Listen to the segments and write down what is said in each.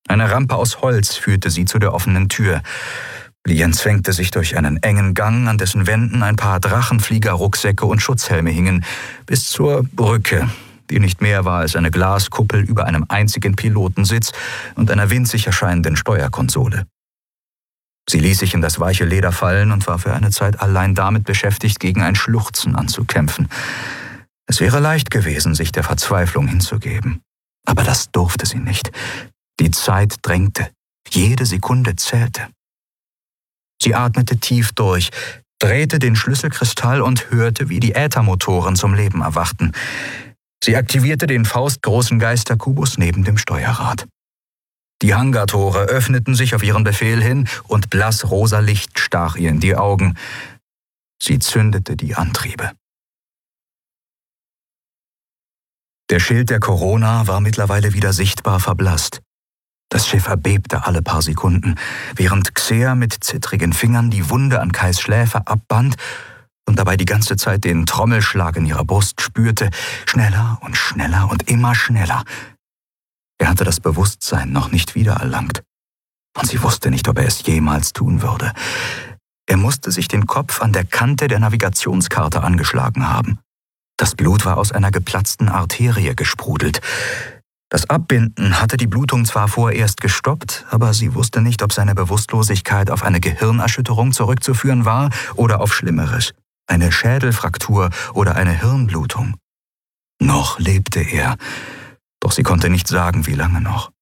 Eine Rampe aus Holz führte sie zu der offenen Tür. Lien zwängte sich durch einen engen Gang, an dessen Wänden ein paar Drachenfliegerrucksäcke und Schutzhelme hingen, bis zur Brücke, die nicht mehr war als eine Glaskuppel über einem einzigen Pilotensitz und einer winzig erscheinenden Steuerkonsole. Sie ließ sich in das weiche Leder fallen und war für eine Zeit allein damit beschäftigt, gegen ein Schluchzen anzukämpfen. Es wäre leicht gewesen, sich der Verzweiflung hinzugeben. Aber das durfte sie nicht. Die Zeit drängte. Jede Sekunde zählte. Sie atmete tief durch, drehte den Schlüsselkristall und hörte, wie die Äthermotoren zum Leben erwachten. Sie aktivierte den faustgroßen Geisterkubus neben dem Steuerrad. Die Hangartore öffneten sich auf ihren Befehl hin und blassrosa Licht stach ihr in die Augen. Sie zündete die Antriebe. Der Schild der Corona war mittlerweile wieder sichtbar verblasst. Das Schiff erbebte alle paar Sekunden, während Xer mit zittrigen Fingern die Wunde an Kais Schläfe abband und dabei die ganze Zeit den Trommelschlag in ihrer Brust spürte, schneller und schneller und immer schneller. Er hatte das Bewusstsein noch nicht wiedererlangt, und sie wusste nicht, ob er es jemals tun würde. Er musste sich den Kopf an der Kante der Navigationskarte angeschlagen haben. Das Blut war aus einer geplatzten Arterie gesprudelt. Das Abbinden hatte die Blutung zwar vorerst gestoppt, aber sie wusste nicht, ob seine Bewusstlosigkeit auf eine Gehirnerschütterung zurückzuführen war oder auf Schlimmeres, eine Schädelfraktur oder eine Hirnblutung. Noch lebte er, doch sie konnte nicht sagen, wie lange noch.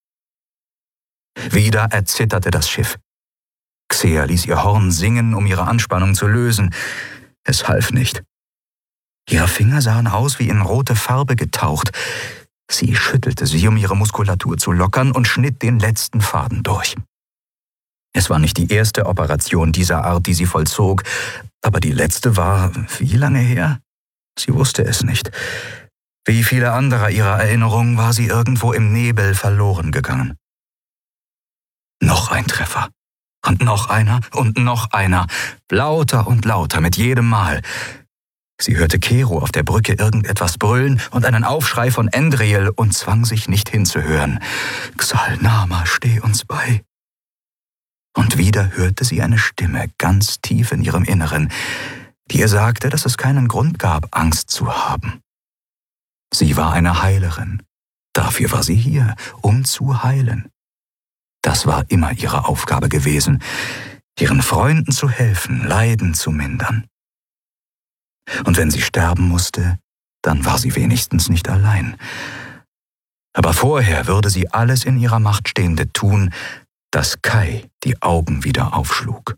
Wieder erzitterte das Schiff. Xer ließ ihr Horn singen, um ihre Anspannung zu lösen. Es half nicht. Ihre Finger sahen aus wie in rote Farbe getaucht. Sie schüttelte sie, um ihre Muskulatur zu lockern, und schnitt den letzten Faden durch. Es war nicht die erste Operation dieser Art, die sie vollzog, aber die letzte war wie lange her? Sie wusste es nicht. Wie viele andere ihrer Erinnerungen war sie irgendwo im Nebel verloren gegangen. Noch ein Treffer. Und noch einer und noch einer. Lauter und lauter mit jedem Mal. Sie hörte Kero auf der Brücke irgendetwas brüllen und einen Aufschrei von Endriel und zwang sich nicht hinzuhören. Xal'Nama, steh uns bei. Und wieder hörte sie eine Stimme ganz tief in ihrem Inneren, die ihr sagte, dass es keinen Grund gab, Angst zu haben. Sie war eine Heilerin. Dafür war sie hier, um zu heilen. Das war immer ihre Aufgabe gewesen, ihren Freunden zu helfen, Leiden zu mindern. Und wenn sie sterben musste, dann war sie wenigstens nicht allein. Aber vorher würde sie alles in ihrer Macht Stehende tun, dass Kai die Augen wieder aufschlug.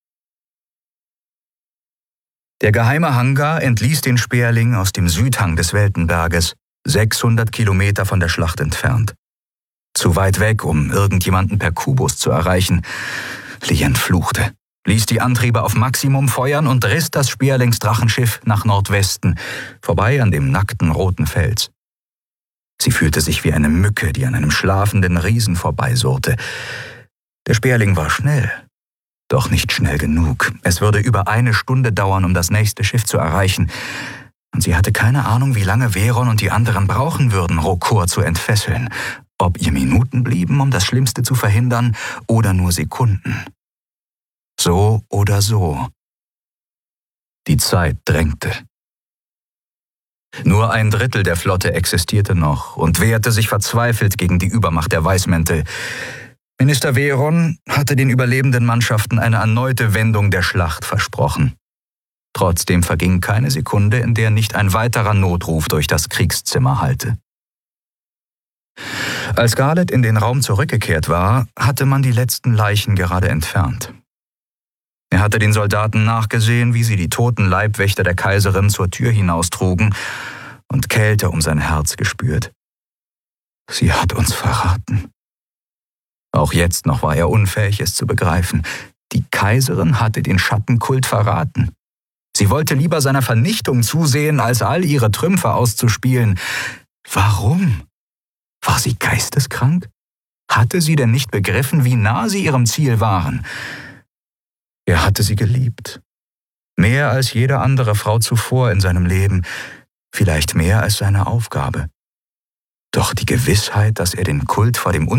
Der geheime Hangar entließ den Sperling aus dem Südhang des Weltenberges, 600 Kilometer von der Schlacht entfernt. Zu weit weg, um irgendjemanden per Kubus zu erreichen. Lien fluchte, ließ die Antriebe auf Maximum feuern und riss das Sperlingsdrachenschiff nach Nordwesten, vorbei an dem nackten roten Fels. Sie fühlte sich wie eine Mücke, die an einem schlafenden Riesen vorbeisurrte. Der Sperling war schnell, doch nicht schnell genug. Es würde über 1 Stunde dauern, um das nächste Schiff zu erreichen. Und sie hatte keine Ahnung, wie lange Veron und die anderen brauchen würden, Rokor zu entfesseln. Ob ihr Minuten blieben, um das Schlimmste zu verhindern, oder nur Sekunden. So oder so. Die Zeit drängte. Nur 1/3 der Flotte existierte noch und wehrte sich verzweifelt gegen die Übermacht der Weißmäntel. Minister Veron hatte den überlebenden Mannschaften eine erneute Wendung der Schlacht versprochen. Trotzdem verging keine Sekunde, in der nicht ein weiterer Notruf durch das Kriegszimmer hallte. Als Garlet in den Raum zurückgekehrt war, hatte man die letzten Leichen gerade entfernt. Er hatte den Soldaten nachgesehen, wie sie die toten Leibwächter der Kaiserin zur Tür hinaustrugen und Kälte um sein Herz gespürt. Sie hat uns verraten. Auch jetzt noch war er unfähig, es zu begreifen. Die Kaiserin hatte den Schattenkult verraten. Sie wollte lieber seiner Vernichtung zusehen, als all ihre Trümpfe auszuspielen. Warum? War sie geisteskrank? Hatte sie denn nicht begriffen, wie nah sie ihrem Ziel waren? Er hatte sie geliebt. Mehr als jede andere Frau zuvor in seinem Leben. Vielleicht mehr als seine Aufgabe. Doch die Gewissheit, dass er den Kult vor dem